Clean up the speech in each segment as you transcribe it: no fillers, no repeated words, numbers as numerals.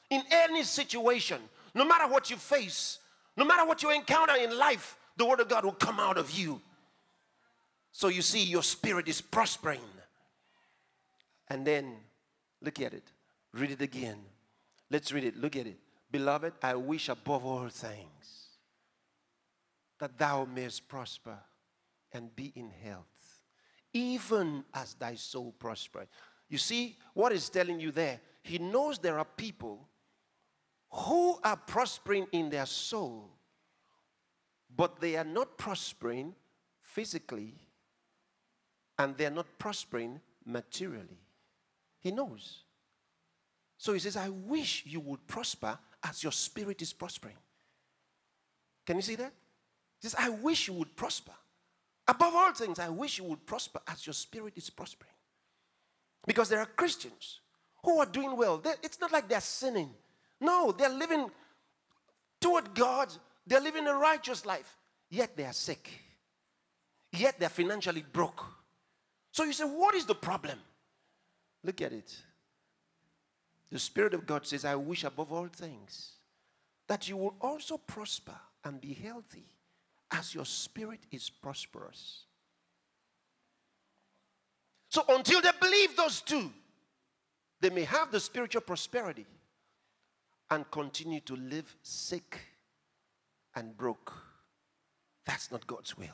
in any situation, no matter what you face, no matter what you encounter in life, the word of God will come out of you. So you see, your spirit is prospering. And then, look at it. Read it again. Let's read it. Look at it. Beloved, I wish above all things that thou mayest prosper and be in health, even as thy soul prospereth. You see, what he's telling you there, he knows there are people who are prospering in their soul, but they are not prospering physically, and they are not prospering materially. He knows. So he says, I wish you would prosper as your spirit is prospering. Can you see that? He says, I wish you would prosper. Above all things, I wish you would prosper as your spirit is prospering. Because there are Christians who are doing well. It's not like they're sinning. No, they're living toward God. They're living a righteous life. Yet they are sick. Yet they're financially broke. So you say, what is the problem? Look at it. The Spirit of God says, I wish above all things that you will also prosper and be healthy as your spirit is prosperous. So until they believe those two, they may have the spiritual prosperity and continue to live sick and broke. That's not God's will.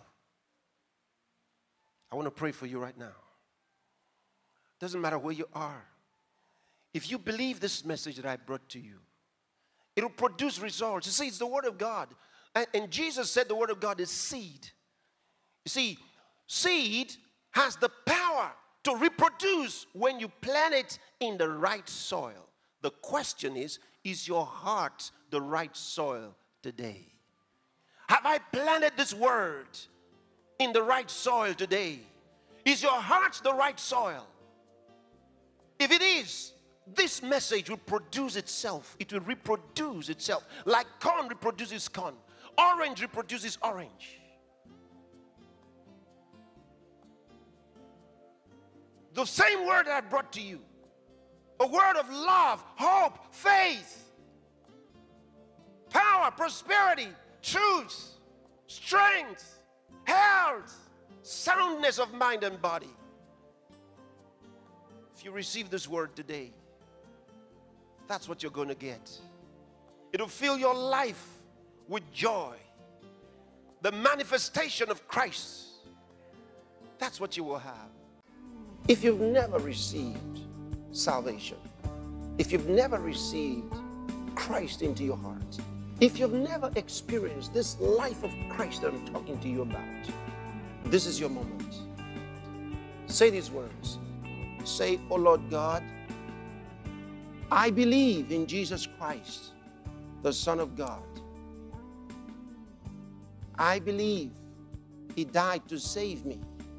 I want to pray for you right now. Doesn't matter where you are. If you believe this message that I brought to you, it will produce results. You see, it's the Word of God. And Jesus said the Word of God is seed. You see, seed has the power to reproduce when you plant it in the right soil. The question is your heart the right soil today? Have I planted this word in the right soil today? Is your heart the right soil? If it is, this message will produce itself. It will reproduce itself. Like corn reproduces corn. Orange reproduces orange. The same word that I brought to you. A word of love, hope, faith, power, prosperity, truth, strength, health, soundness of mind and body. If you receive this word today, that's what you're going to get. It'll fill your life with joy. The manifestation of Christ. That's what you will have. If you've never received salvation, if you've never received Christ into your heart, if you've never experienced this life of Christ that I'm talking to you about, this is your moment. Say these words. Say, oh Lord God, I believe in Jesus Christ, the Son of God. I believe He died to save me.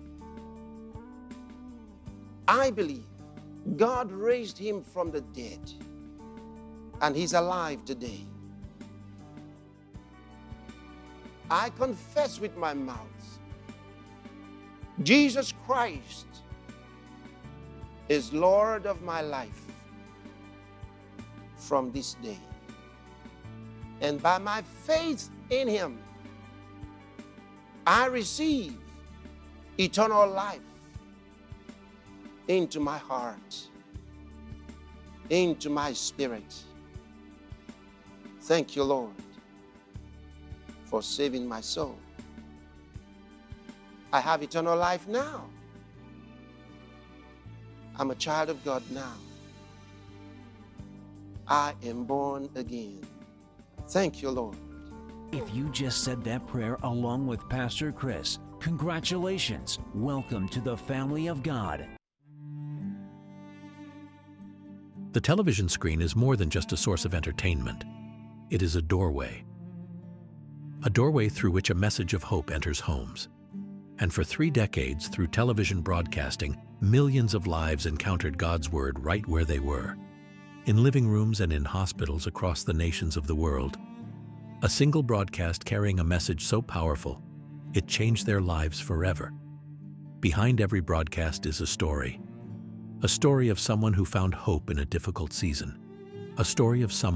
I believe God raised Him from the dead and He's alive today. I confess with my mouth, Jesus Christ is Lord of my life from this day. And by my faith in Him, I receive eternal life into my heart, into my spirit. Thank you, Lord, for saving my soul. I have eternal life now. I'm a child of God now. I am born again. Thank you, Lord. If you just said that prayer along with Pastor Chris, congratulations. Welcome to the family of God. The television screen is more than just a source of entertainment. It is a doorway. A doorway through which a message of hope enters homes. And for 3 decades, through television broadcasting, millions of lives encountered God's Word right where they were. In living rooms and in hospitals across the nations of the world. A single broadcast carrying a message so powerful, it changed their lives forever. Behind every broadcast is a story of someone who found hope in a difficult season. a story of someone